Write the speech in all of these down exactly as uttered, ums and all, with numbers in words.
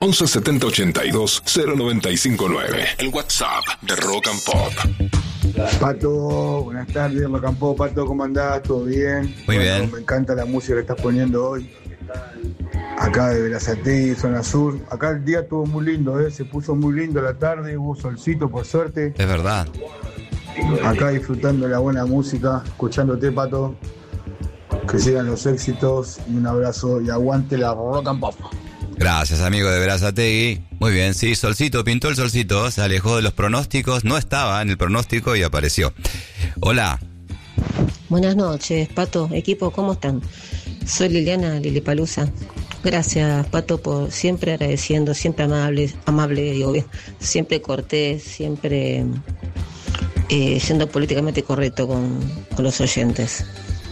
once setenta ochenta y dos cero noventa y cinco nueve. El WhatsApp de Rock and Pop. Pato, buenas tardes, Rock and Pop. Pato, ¿cómo andás? ¿Todo bien? Muy bueno, bien. Me encanta la música que estás poniendo hoy. Acá de Berazategui, zona sur. Acá el día estuvo muy lindo, ¿eh? Se puso muy lindo la tarde, hubo solcito por suerte. Es verdad. Acá disfrutando de la buena música, escuchándote, Pato. Que sigan los éxitos y un abrazo y aguante la Rock and Pop. Gracias, amigo de Berazategui. Muy bien, sí, solcito, pintó el solcito, se alejó de los pronósticos, no estaba en el pronóstico y apareció. Hola. Buenas noches, Pato, equipo, ¿cómo están? Soy Liliana Lilipalusa. Gracias, Pato, por siempre agradeciendo, siempre amable, amable, digo bien, siempre cortés, siempre eh, siendo políticamente correcto con, con los oyentes.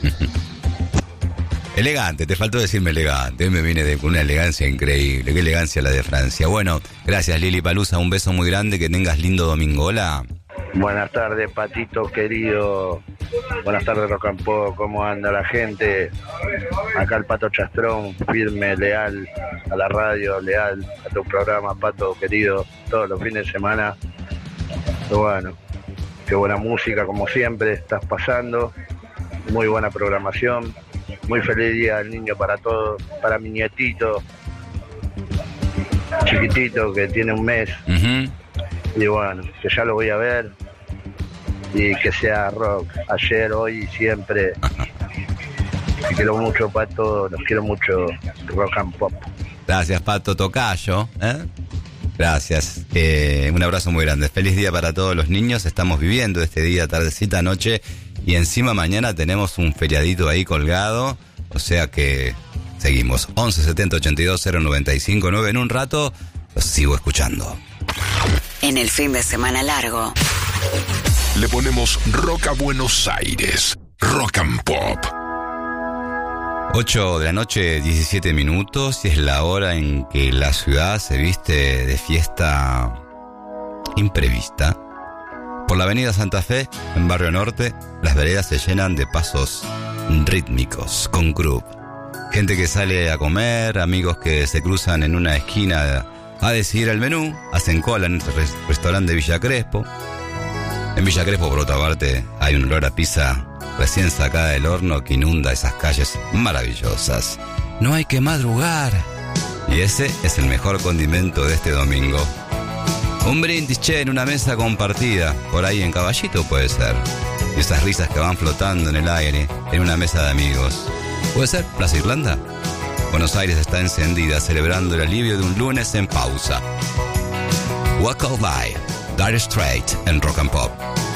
Elegante, te faltó decirme elegante. Hoy me viene de, con una elegancia increíble. Qué elegancia la de Francia. Bueno, gracias Lili Palusa, un beso muy grande, que tengas lindo domingo. Hola. Buenas tardes, Patito querido. Buenas tardes, Rock and Pop. ¿Cómo anda la gente? Acá el Pato Chastrón, firme, leal a la radio, leal a tu programa, Pato querido, todos los fines de semana. Pero bueno, qué buena música como siempre estás pasando. Muy buena programación. Muy feliz día del niño para todos, para mi nietito chiquitito que tiene un mes. Uh-huh. Y bueno, que ya lo voy a ver y que sea rock ayer, hoy y siempre. Te quiero mucho, Pato, los quiero mucho, Rock and Pop. Gracias, Pato Tocayo, ¿eh? Gracias, eh, un abrazo muy grande. Feliz día para todos los niños. Estamos viviendo este día, tardecita, noche. Y encima mañana tenemos un feriadito ahí colgado, o sea que seguimos. once setenta ochenta y dos cero noventa y cinco nueve. En un rato los sigo escuchando. En el fin de semana largo le ponemos rock a Buenos Aires. Rock and Pop. ocho de la noche, diecisiete minutos, y es la hora en que la ciudad se viste de fiesta imprevista. Por la avenida Santa Fe, en Barrio Norte, las veredas se llenan de pasos rítmicos, con groove. Gente que sale a comer, amigos que se cruzan en una esquina a decidir el menú, hacen cola en el res- restaurante de Villa Crespo. En Villa Crespo, por otra parte, hay un olor a pizza recién sacada del horno que inunda esas calles maravillosas. No hay que madrugar. Y ese es el mejor condimento de este domingo. Un brindis, che, en una mesa compartida, por ahí en Caballito puede ser. Y esas risas que van flotando en el aire, en una mesa de amigos. ¿Puede ser Plaza Irlanda? Buenos Aires está encendida, celebrando el alivio de un lunes en pausa. Walk All Night, Dire Straits en Rock and Pop.